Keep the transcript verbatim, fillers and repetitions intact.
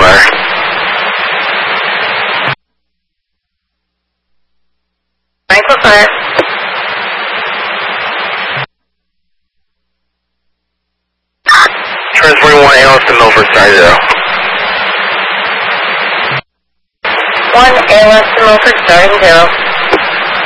fire. Franco fire. Transferring one analyst to Milford, side zero. One A L S to Milford, starting zero.